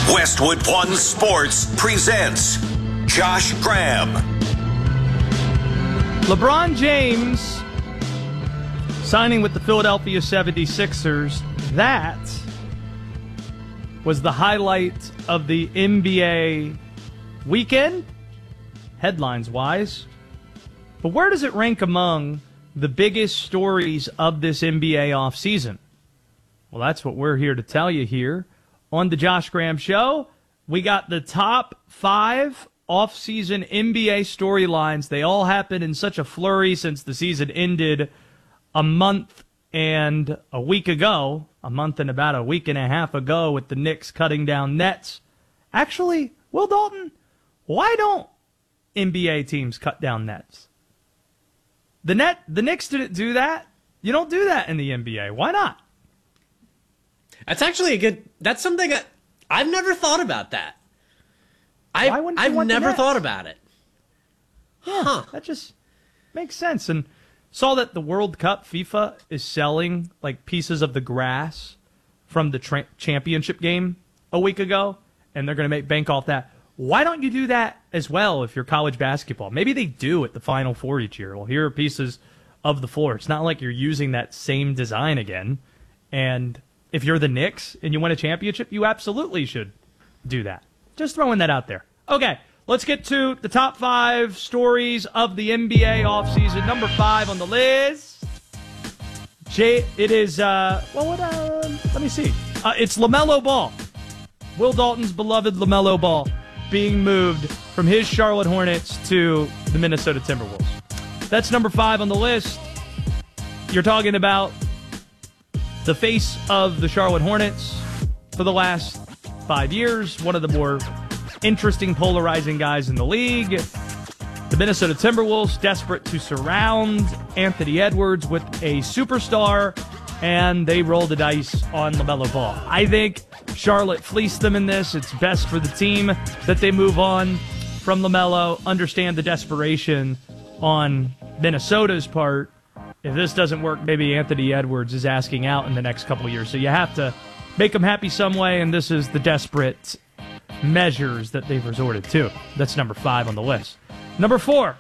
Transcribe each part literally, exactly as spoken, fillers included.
Westwood One Sports presents Josh Graham. LeBron James signing with the Philadelphia seventy-sixers. That was the highlight of the N B A weekend, headlines-wise. But where does it rank among the biggest stories of this N B A offseason? Well, that's what we're here to tell you here on the Josh Graham Show. We got the top five off-season N B A storylines. They all happened in such a flurry since the season ended a month and a week ago, a month and about a week and a half ago with the Knicks cutting down nets. Actually, Will Dalton, why don't N B A teams cut down nets? The net, the Knicks didn't do that. You don't do that in the N B A. Why not? That's actually a good, that's something that I've never thought about that. I, Why wouldn't you I've want the never Nets? thought about it. Yeah, Huh. that just makes sense. And saw that the World Cup, FIFA is selling like pieces of the grass from the tra- championship game a week ago, and they're going to make bank off that. Why don't you do that as well if you're college basketball? Maybe they do at the Final Four each year. Well, here are pieces of the floor. It's not like you're using that same design again. And if you're the Knicks and you win a championship, you absolutely should do that. Just throwing that out there. Okay, let's get to the top five stories of the N B A offseason. Number five on the list. Jay, it is, uh, well, what, uh, let me see. Uh, it's LaMelo Ball. Will Dalton's beloved LaMelo Ball being moved from his Charlotte Hornets to the Minnesota Timberwolves. That's number five on the list. You're talking about the face of the Charlotte Hornets for the last five years, one of the more interesting, polarizing guys in the league. The Minnesota Timberwolves, desperate to surround Anthony Edwards with a superstar, and they roll the dice on LaMelo Ball. I think Charlotte fleeced them in this. It's best for the team that they move on from LaMelo, understand the desperation on Minnesota's part. If this doesn't work, maybe Anthony Edwards is asking out in the next couple of years. So you have to make them happy some way, and this is the desperate measures that they've resorted to. That's number five on the list. Number four,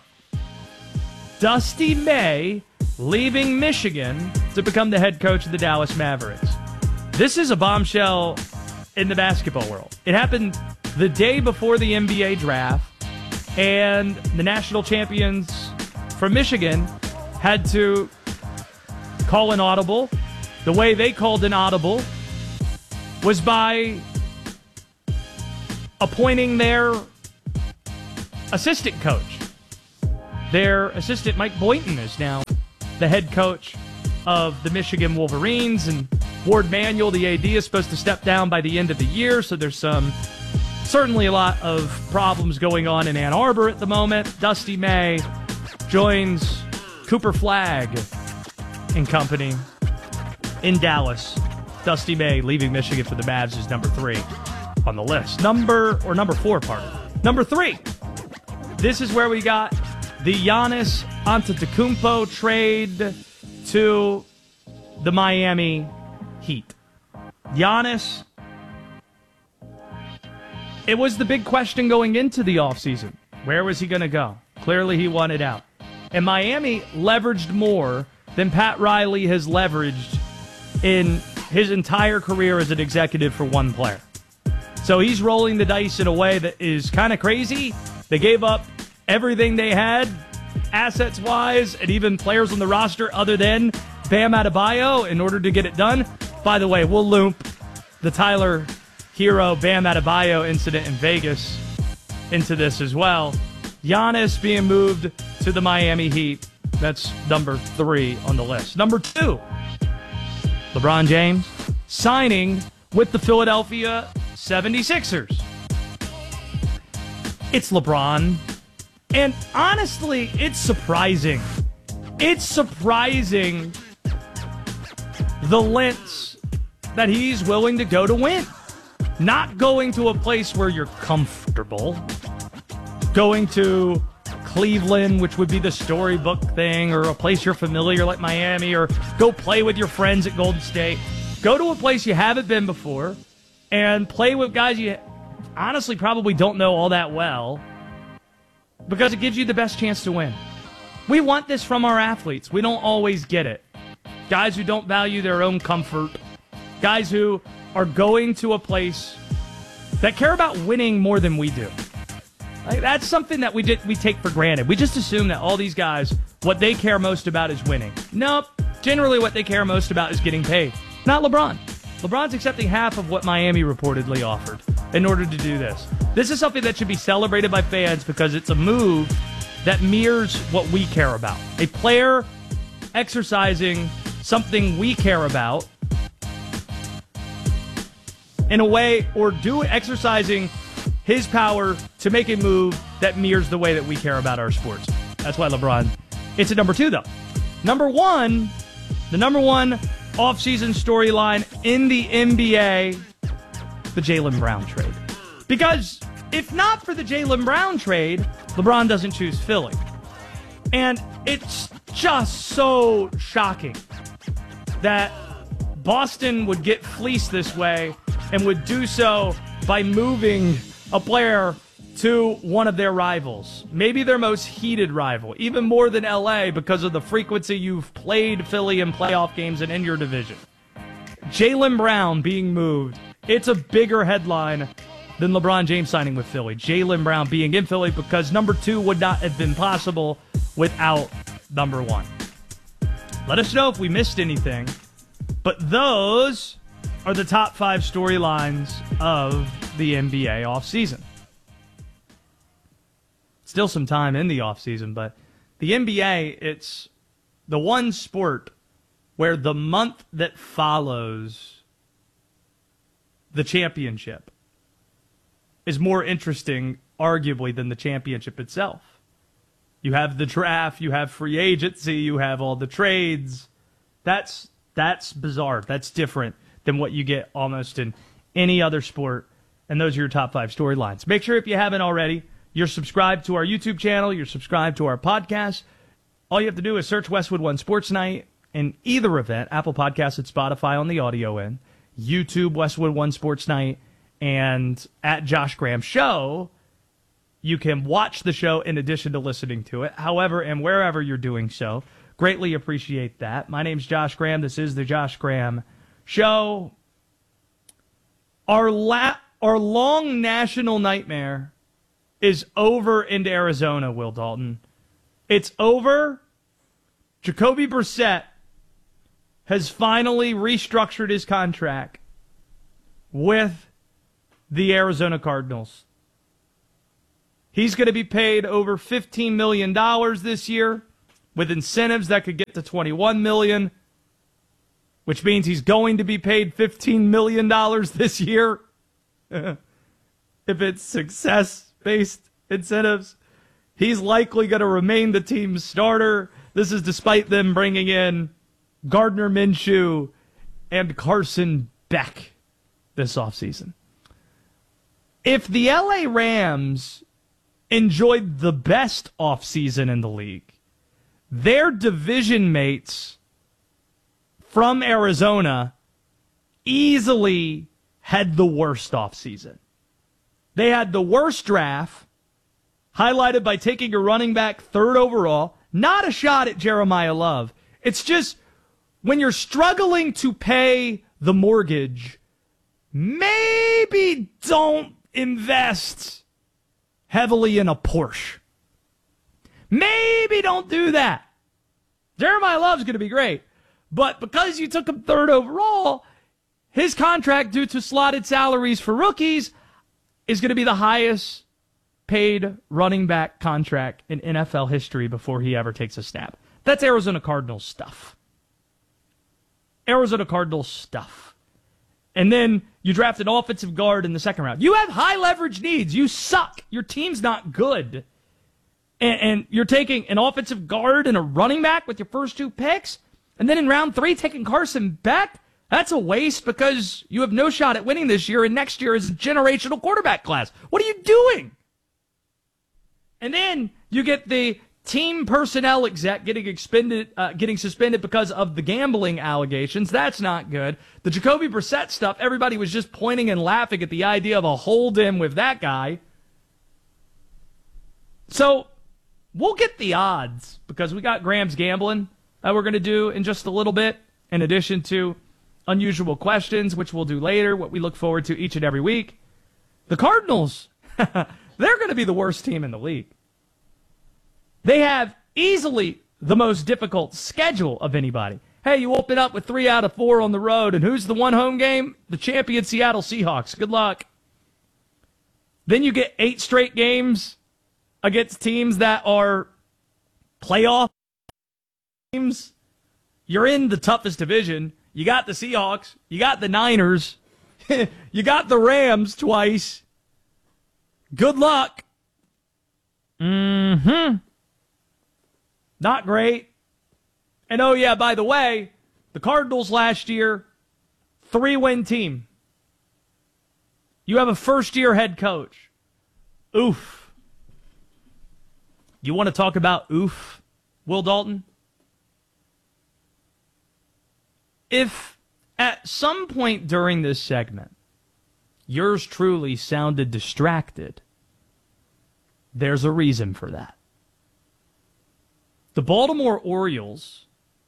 Dusty May leaving Michigan to become the head coach of the Dallas Mavericks. This is a bombshell in the basketball world. It happened the day before the N B A draft, and the national champions from Michigan had to call an audible. The way they called an audible was by appointing their assistant coach. Their assistant, Mike Boynton, is now the head coach of the Michigan Wolverines, and Ward Manuel, the A D, is supposed to step down by the end of the year, so there's some certainly a lot of problems going on in Ann Arbor at the moment. Dusty May joins Cooper Flagg and company in Dallas. Dusty May leaving Michigan for the Mavs is number three on the list. Number, or number four, pardon. Number three. This is where we got the Giannis Antetokounmpo trade to the Miami Heat. Giannis, it was the big question going into the offseason. Where was he going to go? Clearly he wanted out. And Miami leveraged more than Pat Riley has leveraged in his entire career as an executive for one player. So he's rolling the dice in a way that is kind of crazy. They gave up everything they had, assets-wise, and even players on the roster other than Bam Adebayo in order to get it done. By the way, we'll loop the Tyler Hero Bam Adebayo incident in Vegas into this as well. Giannis being moved to the Miami Heat. That's number three on the list. Number two, LeBron James signing with the Philadelphia seventy-sixers. It's LeBron. And honestly, it's surprising. It's surprising the lengths that he's willing to go to win. Not going to a place where you're comfortable. Going to Cleveland, which would be the storybook thing, or a place you're familiar like Miami, or go play with your friends at Golden State. Go to a place you haven't been before and play with guys you honestly probably don't know all that well because it gives you the best chance to win. We want this from our athletes. We don't always get it. Guys who don't value their own comfort, guys who are going to a place that care about winning more than we do. Like, that's something that we did, we take for granted. We just assume that all these guys, what they care most about is winning. Nope. Generally, what they care most about is getting paid. Not LeBron. LeBron's accepting half of what Miami reportedly offered in order to do this. This is something that should be celebrated by fans because it's a move that mirrors what we care about. A player exercising something we care about in a way, or do exercising his power to make a move that mirrors the way that we care about our sports. That's why LeBron, it's at number two, though. Number one, the number one offseason storyline in the N B A, the Jaylen Brown trade. Because if not for the Jaylen Brown trade, LeBron doesn't choose Philly. And it's just so shocking that Boston would get fleeced this way and would do so by moving a player to one of their rivals. Maybe their most heated rival, even more than L A because of the frequency you've played Philly in playoff games and in your division. Jaylen Brown being moved, it's a bigger headline than LeBron James signing with Philly. Jaylen Brown being in Philly because number two would not have been possible without number one. Let us know if we missed anything. But those are the top five storylines of the N B A offseason. Still some time in the offseason, but the N B A, it's the one sport where the month that follows the championship is more interesting, arguably, than the championship itself. You have the draft, you have free agency, you have all the trades. That's that's bizarre. That's different than what you get almost in any other sport. And those are your top five storylines. Make sure if you haven't already, you're subscribed to our YouTube channel, you're subscribed to our podcast. All you have to do is search Westwood One Sports Night in either event, Apple Podcasts and Spotify on the audio end, YouTube Westwood One Sports Night, and at Josh Graham Show. You can watch the show in addition to listening to it. However, and wherever you're doing so, greatly appreciate that. My name's Josh Graham. This is the Josh Graham Show. Our la- our long national nightmare is over into Arizona, Will Dalton. It's over. Jacoby Brissett has finally restructured his contract with the Arizona Cardinals. He's going to be paid over fifteen million dollars this year with incentives that could get to twenty-one million dollars, which means he's going to be paid fifteen million dollars this year if it's success-based incentives. He's likely going to remain the team's starter. This is despite them bringing in Gardner Minshew and Carson Beck this offseason. If the L A Rams enjoyed the best offseason in the league, their division mates from Arizona easily had the worst offseason. They had the worst draft, highlighted by taking a running back third overall. Not a shot at Jeremiah Love. It's just when you're struggling to pay the mortgage, maybe don't invest heavily in a Porsche. Maybe don't do that. Jeremiah Love's going to be great. But because you took him third overall, his contract, due to slotted salaries for rookies, is going to be the highest paid running back contract in N F L history before he ever takes a snap. That's Arizona Cardinals stuff. Arizona Cardinals stuff. And then you draft an offensive guard in the second round. You have high leverage needs. You suck. Your team's not good. And, and you're taking an offensive guard and a running back with your first two picks. And then in round three, taking Carson Beck. That's a waste because you have no shot at winning this year, and next year is a generational quarterback class. What are you doing? And then you get the team personnel exec getting expended, uh, getting suspended because of the gambling allegations. That's not good. The Jacoby Brissett stuff, everybody was just pointing and laughing at the idea of a hold-in with that guy. So we'll get the odds because we got Graham's gambling that we're going to do in just a little bit, in addition to unusual questions, which we'll do later, what we look forward to each and every week. The Cardinals, they're going to be the worst team in the league. They have easily the most difficult schedule of anybody. Hey, you open up with three out of four on the road, and who's the one home game? The champion Seattle Seahawks. Good luck. Then you get eight straight games against teams that are playoff teams. You're in the toughest division. You got the Seahawks. You got the Niners. You got the Rams twice. Good luck. Mm-hmm. Not great. And oh yeah, by the way, the Cardinals last year, three-win team. You have a first-year head coach. Oof. You want to talk about oof, Will Dalton? If at some point during this segment, yours truly sounded distracted, there's a reason for that. The Baltimore Orioles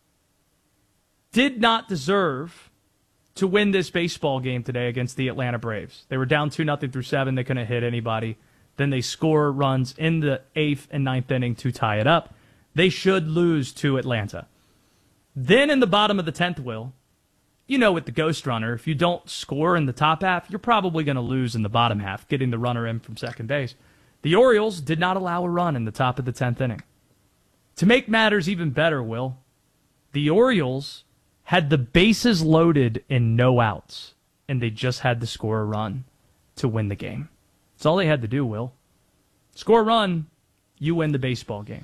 did not deserve to win this baseball game today against the Atlanta Braves. They were down two nothing through seven. They couldn't hit anybody. Then they score runs in the eighth and ninth inning to tie it up. They should lose to Atlanta. Then in the bottom of the tenth, Will, you know with the ghost runner, if you don't score in the top half, you're probably going to lose in the bottom half, getting the runner in from second base. The Orioles did not allow a run in the top of the tenth inning. To make matters even better, Will, the Orioles had the bases loaded and no outs, and they just had to score a run to win the game. That's all they had to do, Will. Score a run, you win the baseball game.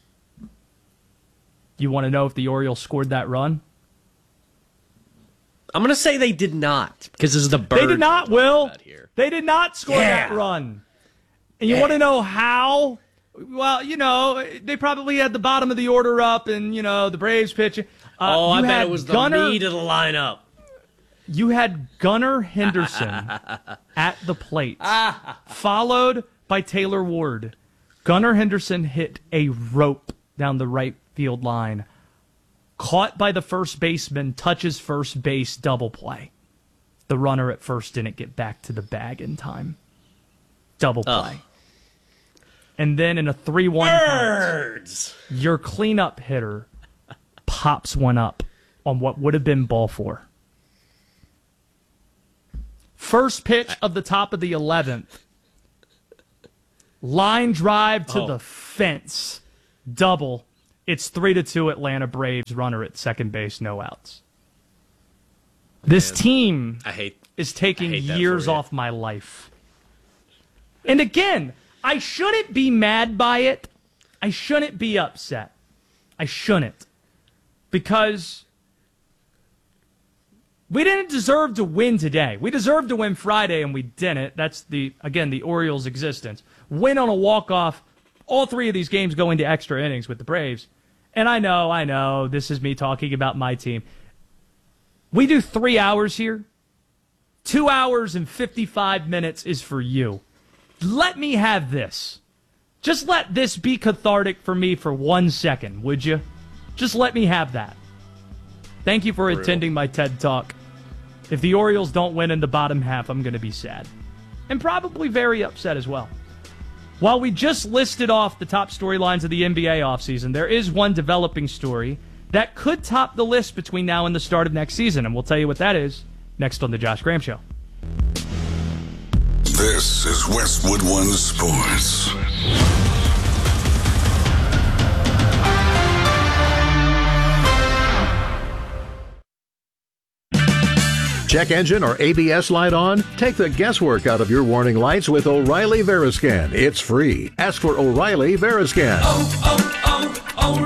You want to know if the Orioles scored that run? I'm going to say they did not, because this is the bird. They did not, Will. They did not score yeah. that run. And you yeah. want to know how? Well, you know, they probably had the bottom of the order up, and, you know, the Braves pitching. Uh, oh, I bet it was Gunnar, the meat of the lineup. You had Gunnar Henderson at the plate, followed by Taylor Ward. Gunnar Henderson hit a rope down the right field line. Caught by the first baseman, touches first base, double play. The runner at first didn't get back to the bag in time. Double play. Oh. And then in a three one count, your cleanup hitter pops one up on what would have been ball four. First pitch of the top of the eleventh. Line drive to oh. the fence. Double. It's three to two Atlanta Braves, runner at second base, no outs. This Man, team I hate, is taking I hate years off my life. And again, I shouldn't be mad by it. I shouldn't be upset. I shouldn't. Because we didn't deserve to win today. We deserved to win Friday, and we didn't. That's, the again, the Orioles' existence. Win on a walk-off. All three of these games go into extra innings with the Braves. And I know, I know, this is me talking about my team. We do three hours here. Two hours and fifty-five minutes is for you. Let me have this. Just let this be cathartic for me for one second, would you? Just let me have that. Thank you for Brutal. attending my TED Talk. If the Orioles don't win in the bottom half, I'm going to be sad. And probably very upset as well. While we just listed off the top storylines of the N B A offseason, there is one developing story that could top the list between now and the start of next season, and we'll tell you what that is next on The Josh Graham Show. This is Westwood One Sports. Check engine or A B S light on? Take the guesswork out of your warning lights with O'Reilly Veriscan. It's free. Ask for O'Reilly Veriscan. Oh,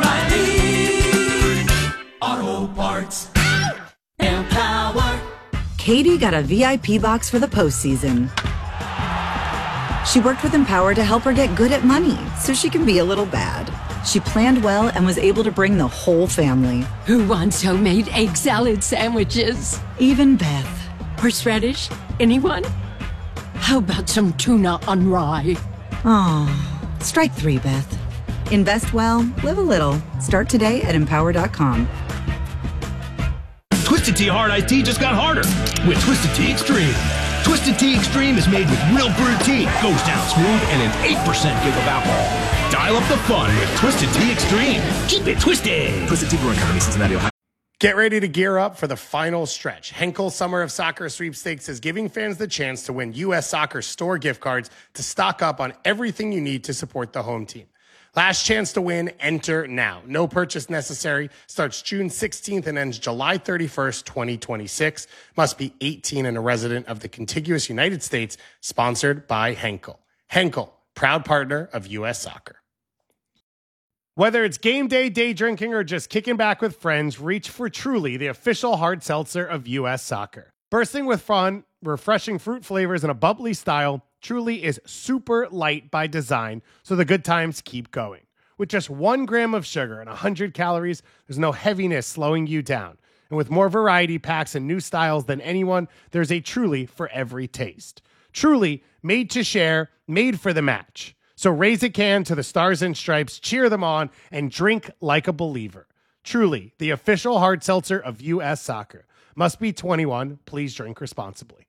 oh, oh, O'Reilly Auto Parts. Empower. Katie got a V I P box for the postseason. She worked with Empower to help her get good at money so she can be a little bad. She planned well and was able to bring the whole family. Who wants homemade egg salad sandwiches? Even Beth. Horseradish? Anyone? How about some tuna on rye? Oh, strike three, Beth. Invest well, live a little. Start today at empower dot com. Twisted Tea Hard Iced Tea just got harder with Twisted Tea Extreme. Twisted Tea Extreme is made with real brewed tea, goes down smooth, and an eight percent gig of alcohol. Dial up the fun with Twisted Tea Extreme. Keep it twisted. Twisted Tea Brewing Company, Cincinnati, Ohio. Get ready to gear up for the final stretch. Henkel Summer of Soccer Sweepstakes is giving fans the chance to win U S Soccer store gift cards to stock up on everything you need to support the home team. Last chance to win, enter now. No purchase necessary. Starts June sixteenth and ends July thirty-first, twenty twenty-six. Must be eighteen and a resident of the contiguous United States. Sponsored by Henkel. Henkel, proud partner of U S Soccer. Whether it's game day, day drinking, or just kicking back with friends, reach for Truly, the official hard seltzer of U S Soccer. Bursting with fun, refreshing fruit flavors, and a bubbly style, Truly is super light by design, so the good times keep going. With just one gram of sugar and one hundred calories, there's no heaviness slowing you down. And with more variety packs and new styles than anyone, there's a Truly for every taste. Truly, made to share, made for the match. So raise a can to the Stars and Stripes, cheer them on, and drink like a believer. Truly, the official hard seltzer of U S Soccer. Must be twenty-one. Please drink responsibly.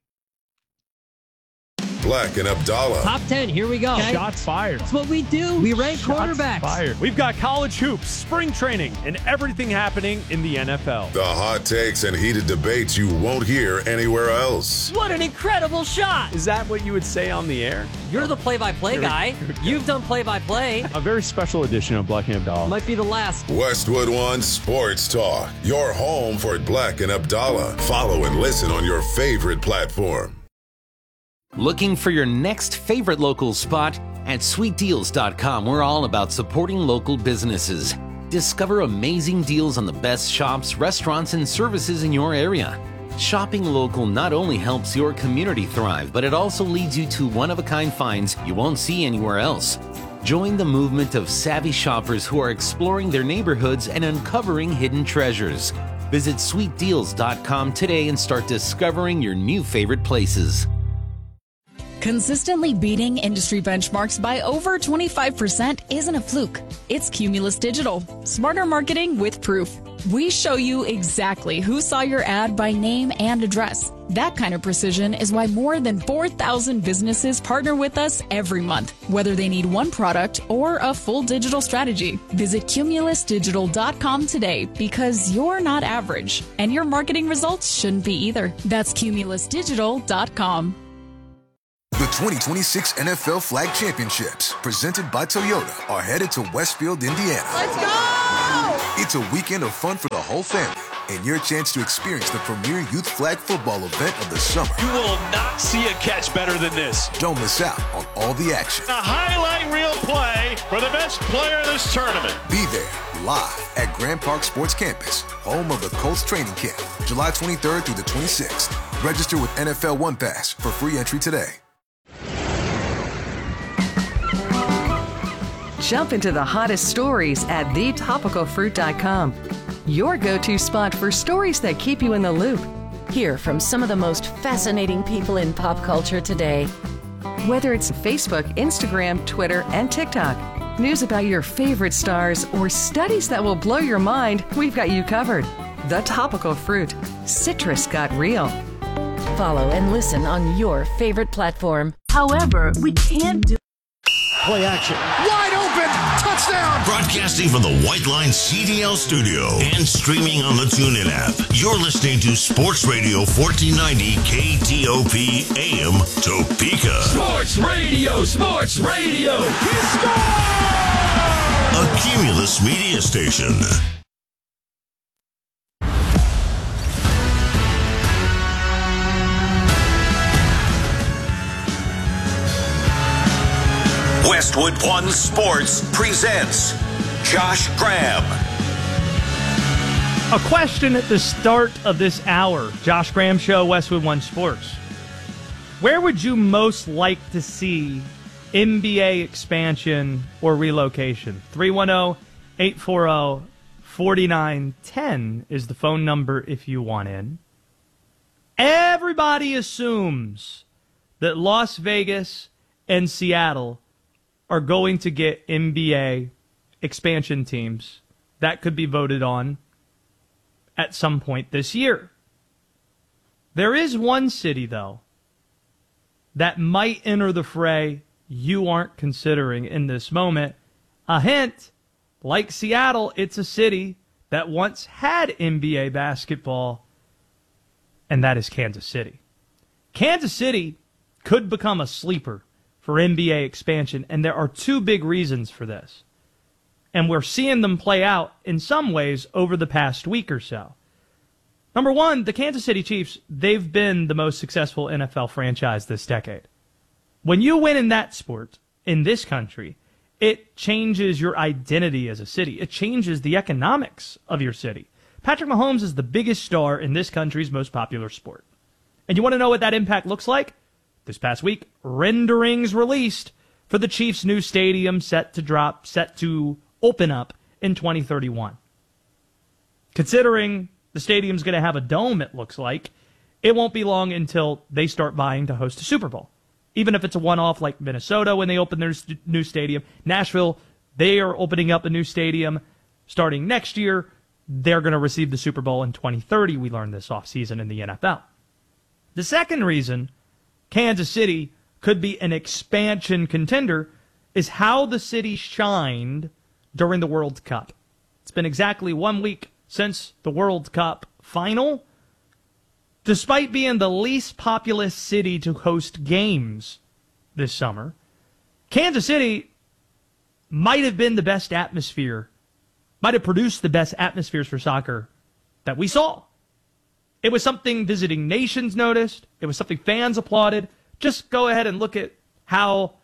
Black and Abdallah. Top ten, here we go. Okay. Shots fired. That's what we do. We rank Shots quarterbacks. Fired. We've got college hoops, spring training, and everything happening in the N F L. The hot takes and heated debates you won't hear anywhere else. What an incredible shot. Is that what you would say on the air? You're the play-by-play guy. You've done play-by-play. A very special edition of Black and Abdallah. Might be the last. Westwood One Sports Talk. Your home for Black and Abdallah. Follow and listen on your favorite platform. Looking for your next favorite local spot? At sweet deals dot com, we're all about supporting local businesses. Discover amazing deals on the best shops, restaurants, and services in your area. Shopping local not only helps your community thrive, but it also leads you to one-of-a-kind finds you won't see anywhere else. Join the movement of savvy shoppers who are exploring their neighborhoods and uncovering hidden treasures. Visit sweet deals dot com today and start discovering your new favorite places. Consistently beating industry benchmarks by over twenty-five percent isn't a fluke. It's Cumulus Digital. Smarter marketing with proof. We show you exactly who saw your ad by name and address. That kind of precision is why more than four thousand businesses partner with us every month, whether they need one product or a full digital strategy. Visit cumulus digital dot com today because you're not average, and your marketing results shouldn't be either. That's cumulus digital dot com. The twenty twenty-six N F L Flag Championships, presented by Toyota, are headed to Westfield, Indiana. Let's go! It's a weekend of fun for the whole family and your chance to experience the premier youth flag football event of the summer. You will not see a catch better than this. Don't miss out on all the action. A highlight reel play for the best player in this tournament. Be there live at Grand Park Sports Campus, home of the Colts training camp, July twenty-third through the twenty-sixth. Register with N F L One Pass for free entry today. Jump into the hottest stories at the topical fruit dot com. Your go-to spot for stories that keep you in the loop. Hear from some of the most fascinating people in pop culture today. Whether it's Facebook, Instagram, Twitter, and TikTok, news about your favorite stars, or studies that will blow your mind, we've got you covered. The Topical Fruit. Citrus got real. Follow and listen on your favorite platform. However, we can't do play action. Wide open! Touchdown! Broadcasting from the White Line C D L studio and streaming on the TuneIn app. You're listening to Sports Radio fourteen ninety K T O P A M Topeka. Sports Radio! Sports Radio! He scored! A Cumulus media station. Westwood One Sports presents Josh Graham. A question at the start of this hour. Josh Graham Show, Westwood One Sports. Where would you most like to see N B A expansion or relocation. three one zero, eight four zero, four nine one zero is the phone number if you want in. Everybody assumes that Las Vegas and Seattle are going to get N B A expansion teams. That could be voted on at some point this year. There is one city, though, that might enter the fray you aren't considering in this moment. A hint, like Seattle, it's a city that once had N B A basketball, and that is Kansas City. Kansas City could become a sleeper for N B A expansion, and there are two big reasons for this. And we're seeing them play out in some ways over the past week or so. Number one, the Kansas City Chiefs, they've been the most successful N F L franchise this decade. When you win in that sport, in this country, it changes your identity as a city. It changes the economics of your city. Patrick Mahomes is the biggest star in this country's most popular sport. And you want to know what that impact looks like? This past week, renderings released for the Chiefs' new stadium set to drop, set to open up in twenty thirty-one. Considering the stadium's going to have a dome, it looks like, it won't be long until they start buying to host a Super Bowl. Even if it's a one-off like Minnesota when they open their st- new stadium. Nashville, they are opening up a new stadium starting next year. They're going to receive the Super Bowl in twenty thirty. We learned this offseason in the N F L. The second reason Kansas City could be an expansion contender is how the city shined during the World Cup. It's been exactly one week since the World Cup final. Despite being the least populous city to host games this summer, Kansas City might have been the best atmosphere, might have produced the best atmospheres for soccer that we saw. It was something visiting nations noticed. It was something fans applauded. Just go ahead and look at how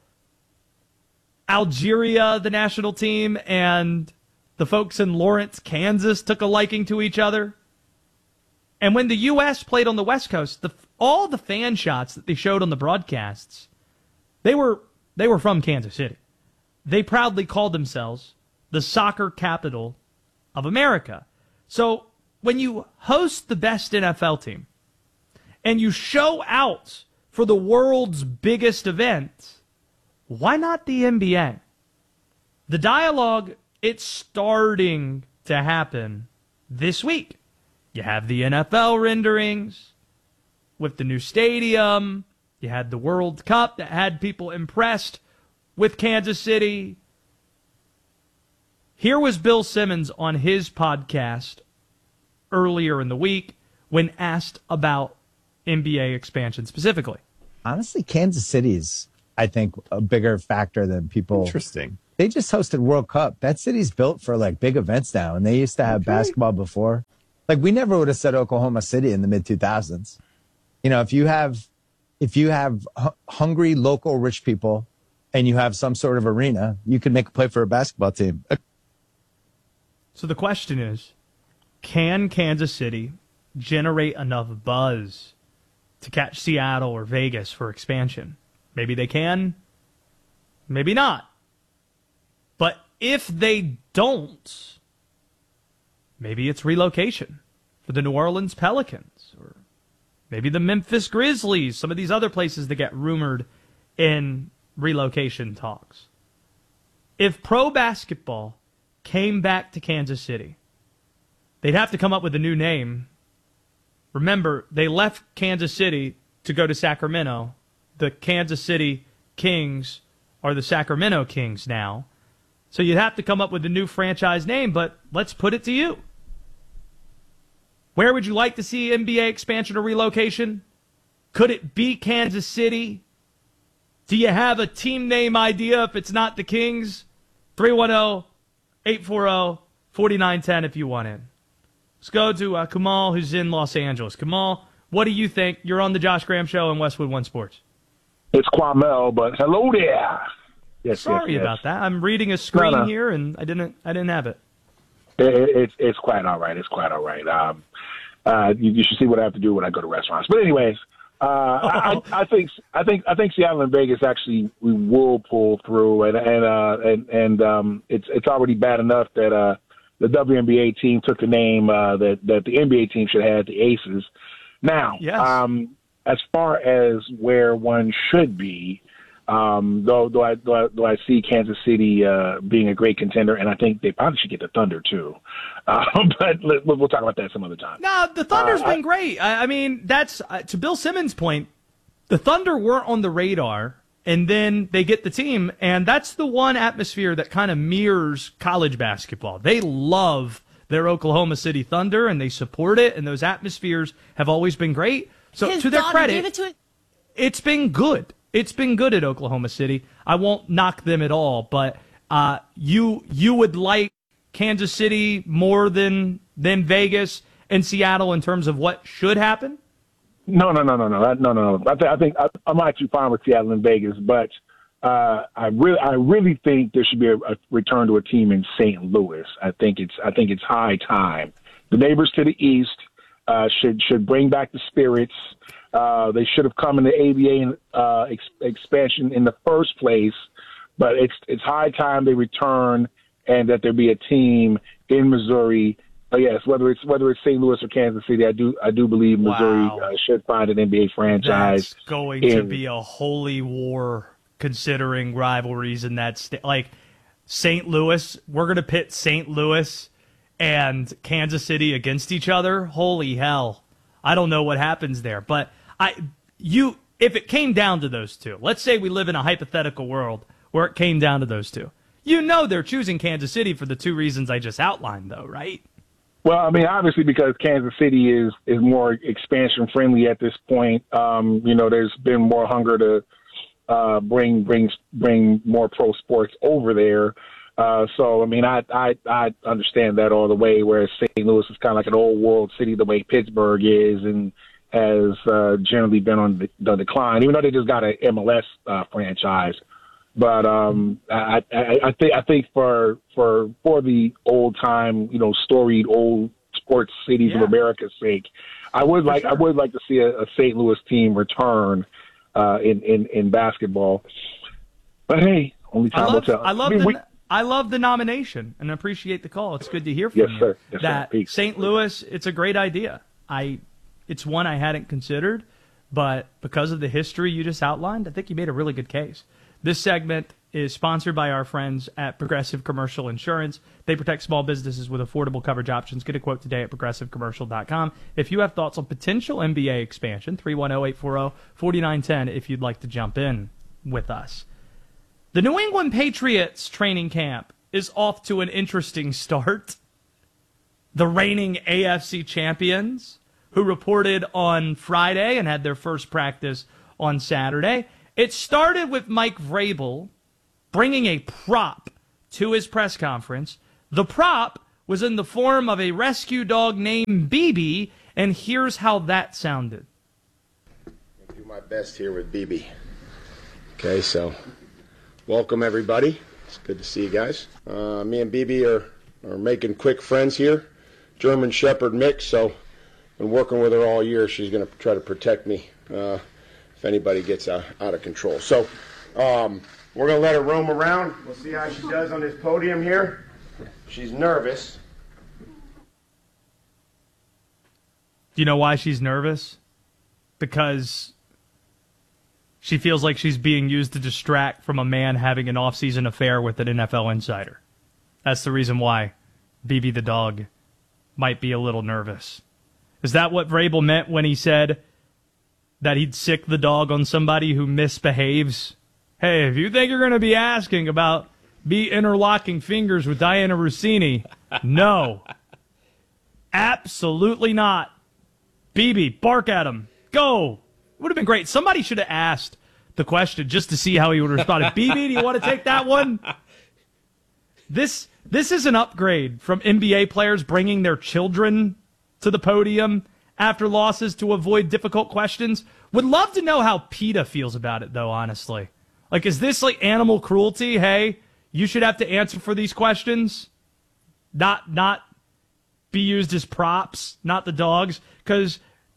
Algeria, the national team, and the folks in Lawrence, Kansas, took a liking to each other. And when the U S played on the West Coast, the, all the fan shots that they showed on the broadcasts, they were they were from Kansas City. They proudly called themselves the soccer capital of America. So when you host the best N F L team and you show out for the world's biggest event, why not the N B A? The dialogue, it's starting to happen this week. You have the N F L renderings with the new stadium. You had the World Cup that had people impressed with Kansas City. Here was Bill Simmons on his podcast earlier in the week when asked about N B A expansion specifically. Honestly, Kansas City's, I think, a bigger factor than people. Interesting. They just hosted World Cup. That city's built for like big events now, and they used to have okay. basketball before. Like, we never would have said Oklahoma City in the mid two thousands. You know, if you have if you have h- hungry local rich people and you have some sort of arena, you can make a play for a basketball team. So the question is, can Kansas City generate enough buzz to catch Seattle or Vegas for expansion? Maybe they can, maybe not. But if they don't, maybe it's relocation for the New Orleans Pelicans, or maybe the Memphis Grizzlies, some of these other places that get rumored in relocation talks. If pro basketball came back to Kansas City, they'd have to come up with a new name. Remember, they left Kansas City to go to Sacramento. The Kansas City Kings are the Sacramento Kings now. So you'd have to come up with a new franchise name, but let's put it to you. Where would you like to see N B A expansion or relocation? Could it be Kansas City? Do you have a team name idea if it's not the Kings? three one zero, eight four zero, four nine one zero if you want in. Let's go to uh, Kamal, who's in Los Angeles. Kamal, what do you think? You're on the Josh Graham Show on Westwood One Sports. It's Kwamel, but hello there. Yes, Sorry yes, yes. about that. I'm reading a screen no, no. here, and I didn't. I didn't have it. it, it it's it's quite all right. It's quite all right. Um, uh, you, you should see what I have to do when I go to restaurants. But anyways, Uh, I, I think I think I think Seattle and Vegas actually we will pull through, and and uh, and, and um, it's it's already bad enough that uh, the W N B A team took the name uh, that that the N B A team should have, the Aces. Now, yes. um, as far as where one should be, um, though though I, though I though I see Kansas City uh, being a great contender, and I think they probably should get the Thunder too. Uh, but let, we'll talk about that some other time. No, the Thunder's uh, been I, great. I, I mean, that's uh, to Bill Simmons' point. The Thunder weren't on the radar, and then they get the team, and that's the one atmosphere that kind of mirrors college basketball. They love their Oklahoma City Thunder, and they support it, and those atmospheres have always been great. So His to their daughter credit, gave it to it. it's been good. It's been good at Oklahoma City. I won't knock them at all, but uh, you you would like Kansas City more than than Vegas and Seattle in terms of what should happen? No, no, no, no, no, no, no, no. I, th- I think I, I'm actually fine with Seattle and Vegas, but uh, I really, I really think there should be a, a return to a team in Saint Louis. I think it's, I think it's high time. The neighbors to the east uh, should should bring back the spirits. Uh, they should have come in the A B A uh, ex- expansion in the first place, but it's it's high time they return and that there be a team in Missouri. Uh, yes, whether it's whether it's Saint Louis or Kansas City, I do I do believe Missouri Wow. uh, should find an N B A franchise. That's going in, to be a holy war considering rivalries in that state. Like Saint Louis, we're going to pit Saint Louis and Kansas City against each other. Holy hell. I don't know what happens there, but I you if it came down to those two. Let's say we live in a hypothetical world where it came down to those two. You know they're choosing Kansas City for the two reasons I just outlined though, right? Well, I mean, obviously because Kansas City is, is more expansion friendly at this point. Um, you know, there's been more hunger to uh, bring bring bring more pro sports over there. Uh, so, I mean, I, I I understand that all the way. Whereas Saint Louis is kind of like an old world city, the way Pittsburgh is, and has uh, generally been on the, the decline. Even though they just got an M L S uh, franchise. But um, I, I, I think I think for for for the old time, you know, storied old sports cities Yeah. of America's sake, I would like sure. I would like to see a, a Saint Louis team return uh, in, in in basketball. But hey, only I time will love, tell. I love I mean, the we- I love the nomination and appreciate the call. It's good to hear from Yes, you. sir. Yes, sir. that Peace. Saint Louis, it's a great idea. I, it's one I hadn't considered, but because of the history you just outlined, I think you made a really good case. This segment is sponsored by our friends at Progressive Commercial Insurance. They protect small businesses with affordable coverage options. Get a quote today at progressive commercial dot com. If you have thoughts on potential N B A expansion, three one zero, eight four zero, four nine one zero if you'd like to jump in with us. The New England Patriots training camp is off to an interesting start. The reigning A F C champions, who reported on Friday and had their first practice on Saturday. It started with Mike Vrabel bringing a prop to his press conference. The prop was in the form of a rescue dog named B B, and here's how that sounded. I'll do my best here with B B. Okay, so welcome everybody. It's good to see you guys. Uh, me and B B are, are making quick friends here. German Shepherd mix, so been working with her all year. She's going to try to protect me uh, if anybody gets out, out of control. So um, we're going to let her roam around. We'll see how she does on this podium here. She's nervous. Do you know why she's nervous? Because she feels like she's being used to distract from a man having an off-season affair with an N F L insider. That's the reason why B B the dog might be a little nervous. Is that what Vrabel meant when he said that he'd sick the dog on somebody who misbehaves? Hey, if you think you're going to be asking about me interlocking fingers with Diana Rossini, no. Absolutely not. B B, bark at him. Go. It would have been great. Somebody should have asked the question just to see how he would have responded. B B, do you want to take that one? This this is an upgrade from N B A players bringing their children to the podium after losses to avoid difficult questions. Would love to know how PETA feels about it, though, honestly. Like, is this like animal cruelty? Hey, you should have to answer for these questions. Not, not be used as props, not the dogs. Because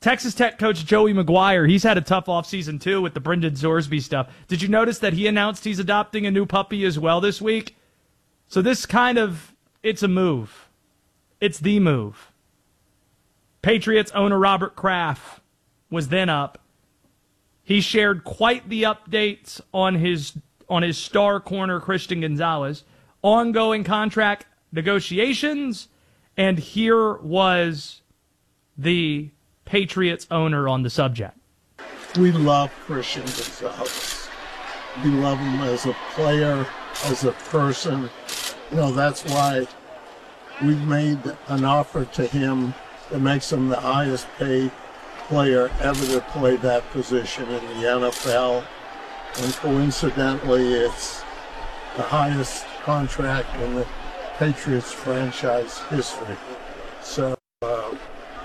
Texas Tech coach Joey McGuire, he's had a tough offseason too with the Brendan Zorsby stuff. Did you notice that he announced he's adopting a new puppy as well this week? So this kind of, it's a move. It's the move. Patriots owner Robert Kraft was then up. He shared quite the updates on his on his star corner, Christian Gonzalez, ongoing contract negotiations, and here was the Patriots owner on the subject. We love Christian Gonzalez. We love him as a player, as a person. You know, that's why we've made an offer to him that makes him the highest paid player ever to play that position in the N F L. And coincidentally, it's the highest contract in the Patriots franchise history. So uh,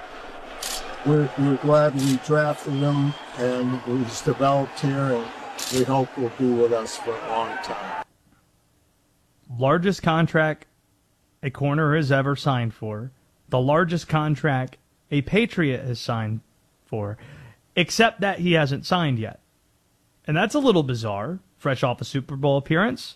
we're, we're glad we drafted him and he's developed here, and we hope he'll be with us for a long time. Largest contract a corner has ever signed for. The largest contract a Patriot has signed for, except that he hasn't signed yet. And that's a little bizarre, fresh off a Super Bowl appearance.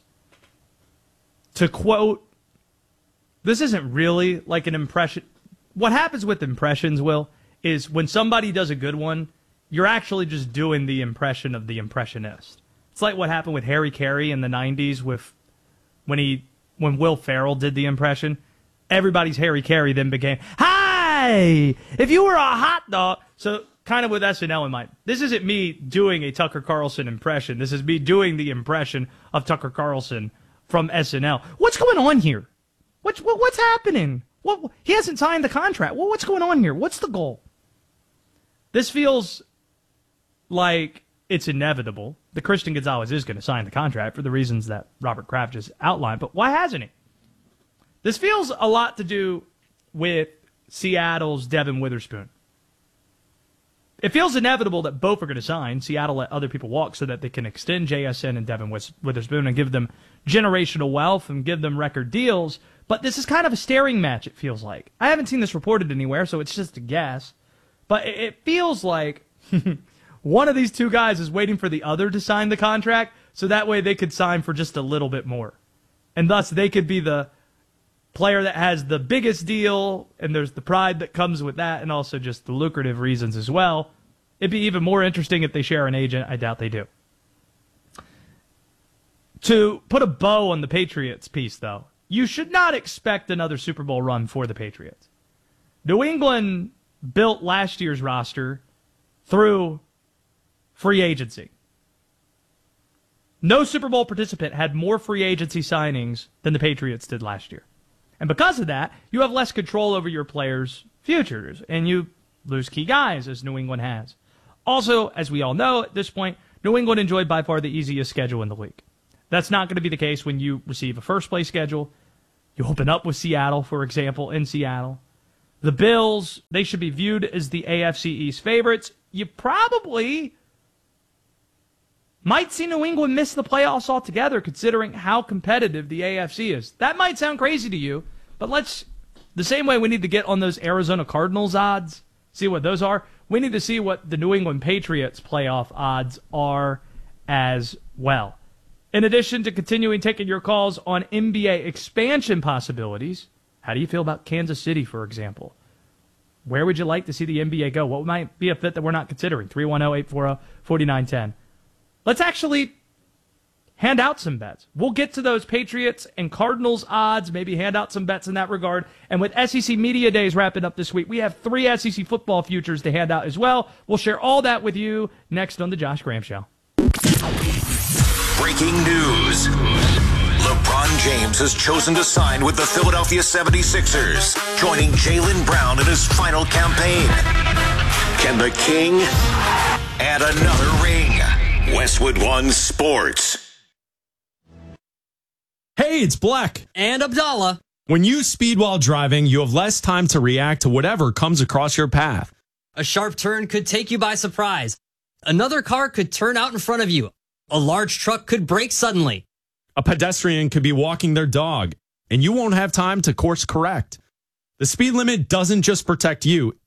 To quote, this isn't really like an impression. What happens with impressions, Will, is when somebody does a good one, you're actually just doing the impression of the impressionist. It's like what happened with Harry Carey in the nineties with when he when Will Ferrell did the impression. Everybody's Harry Carey then became, hi, if you were a hot dog. So kind of with S N L in mind. This isn't me doing a Tucker Carlson impression. This is me doing the impression of Tucker Carlson from S N L. What's going on here? What's what, what's happening? What he hasn't signed the contract. Well, what's going on here? What's the goal? This feels like it's inevitable. The Christian Gonzalez is going to sign the contract for the reasons that Robert Kraft just outlined. But why hasn't he? This feels a lot to do with Seattle's Devin Witherspoon. It feels inevitable that both are going to sign. Seattle let other people walk so that they can extend J S N and Devin Witherspoon and give them generational wealth and give them record deals. But this is kind of a staring match, it feels like. I haven't seen this reported anywhere, so it's just a guess. But it feels like one of these two guys is waiting for the other to sign the contract so that way they could sign for just a little bit more. And thus they could be the player that has the biggest deal, and there's the pride that comes with that, and also just the lucrative reasons as well. It'd be even more interesting if they share an agent. I doubt they do. To put a bow on the Patriots piece, though, you should not expect another Super Bowl run for the Patriots. New England built last year's roster through free agency. No Super Bowl participant had more free agency signings than the Patriots did last year. And because of that, you have less control over your players' futures, and you lose key guys, as New England has. Also, as we all know at this point, New England enjoyed by far the easiest schedule in the league. That's not going to be the case when you receive a first-place schedule. You open up with Seattle, for example, in Seattle. The Bills, they should be viewed as the A F C East favorites. You probably might see New England miss the playoffs altogether, considering how competitive the A F C is. That might sound crazy to you, but let's, the same way we need to get on those Arizona Cardinals odds, see what those are, we need to see what the New England Patriots playoff odds are as well. In addition to continuing taking your calls on N B A expansion possibilities, how do you feel about Kansas City, for example? Where would you like to see the N B A go? What might be a fit that we're not considering? three one zero, eight four zero, four nine one zero. Let's actually hand out some bets. We'll get to those Patriots and Cardinals odds, maybe hand out some bets in that regard. And with S E C Media Days wrapping up this week, we have three S E C football futures to hand out as well. We'll share all that with you next on The Josh Graham Show. Breaking news. LeBron James has chosen to sign with the Philadelphia seventy-sixers, joining Jaylen Brown in his final campaign. Can the King add another ring? Westwood One Sports. Hey, it's Black. And Abdallah. When you speed while driving, you have less time to react to whatever comes across your path. A sharp turn could take you by surprise. Another car could turn out in front of you. A large truck could brake suddenly. A pedestrian could be walking their dog, and you won't have time to course correct. The speed limit doesn't just protect you,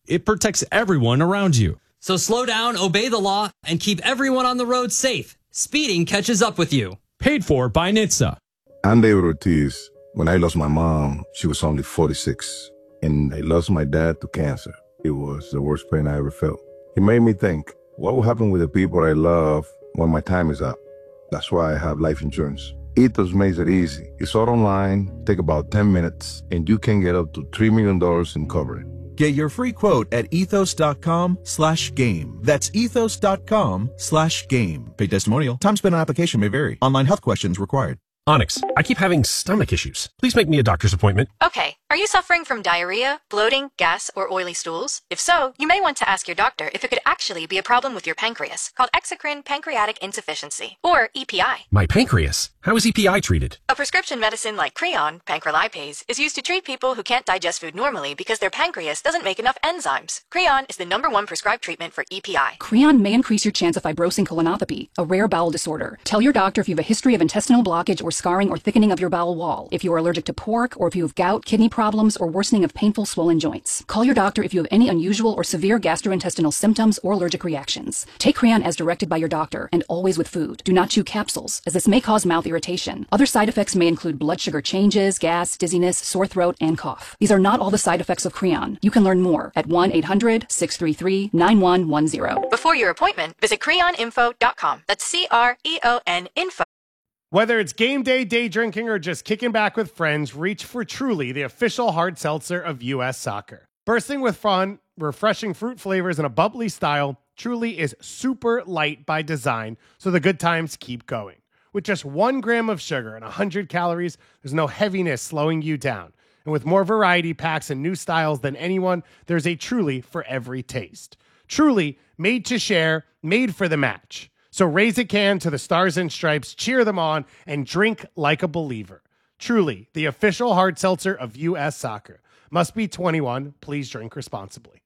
It protects everyone around you. So slow down, obey the law, and keep everyone on the road safe. Speeding catches up with you. Paid for by N H T S A. I'm David Ortiz. When I lost my mom, she was only forty-six. And I lost my dad to cancer. It was the worst pain I ever felt. It made me think, what will happen with the people I love when my time is up? That's why I have life insurance. Ethos makes it easy. It's all online, take about ten minutes, and you can get up to three million dollars in coverage. Get your free quote at ethos.com slash game. That's ethos.com slash game. Paid testimonial. Time spent on application may vary. Online health questions required. Onyx, I keep having stomach issues. Please make me a doctor's appointment. Okay. Are you suffering from diarrhea, bloating, gas, or oily stools? If so, you may want to ask your doctor if it could actually be a problem with your pancreas, called exocrine pancreatic insufficiency, or E P I. My pancreas? How is E P I treated? A prescription medicine like Creon, pancrelipase, is used to treat people who can't digest food normally because their pancreas doesn't make enough enzymes. Creon is the number one prescribed treatment for E P I. Creon may increase your chance of fibrosing colonopathy, a rare bowel disorder. Tell your doctor if you have a history of intestinal blockage or scarring or thickening of your bowel wall, if you are allergic to pork, or if you have gout, kidney problems, or worsening of painful swollen joints. Call your doctor if you have any unusual or severe gastrointestinal symptoms or allergic reactions. Take Creon as directed by your doctor, and always with food. Do not chew capsules, as this may cause mouth irritation. Other side effects may include blood sugar changes, gas, dizziness, sore throat, and cough. These are not all the side effects of Creon. You can learn more at one eight hundred, six three three, nine one one zero. Before your appointment, visit creon info dot com. That's C R E O N info. Whether it's game day, day drinking, or just kicking back with friends, reach for Truly, the official hard seltzer of U S Soccer. Bursting with fun, refreshing fruit flavors, and a bubbly style, Truly is super light by design, so the good times keep going. With just one gram of sugar and one hundred calories, there's no heaviness slowing you down. And with more variety packs and new styles than anyone, there's a Truly for every taste. Truly, made to share, made for the match. So raise a can to the Stars and Stripes, cheer them on, and drink like a believer. Truly, the official hard seltzer of U S Soccer. Must be twenty-one. Please drink responsibly.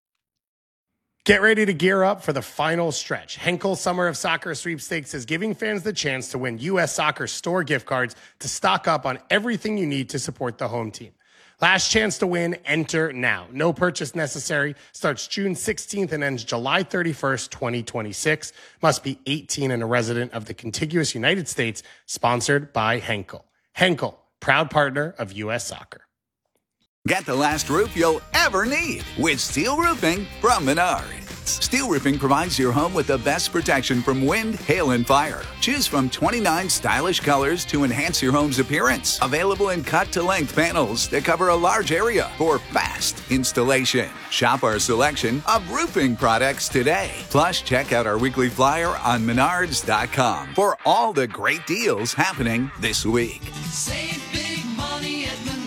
Get ready to gear up for the final stretch. Henkel Summer of Soccer Sweepstakes is giving fans the chance to win U S Soccer store gift cards to stock up on everything you need to support the home team. Last chance to win, enter now. No purchase necessary. Starts June sixteenth and ends July thirty-first, twenty twenty-six. Must be eighteen and a resident of the contiguous United States. Sponsored by Henkel. Henkel, proud partner of U S Soccer. Get the last roof you'll ever need with steel roofing from Menards. Steel roofing provides your home with the best protection from wind, hail, and fire. Choose from twenty-nine stylish colors to enhance your home's appearance. Available in cut-to-length panels that cover a large area for fast installation. Shop our selection of roofing products today. Plus, check out our weekly flyer on menards dot com for all the great deals happening this week. Save big money at Menards.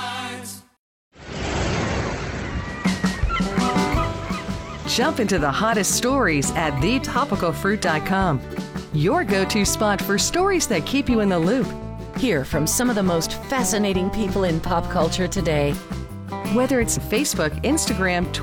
Jump into the hottest stories at the topical fruit dot com. Your go-to spot for stories that keep you in the loop. Hear from some of the most fascinating people in pop culture today. Whether it's Facebook, Instagram, Twitter,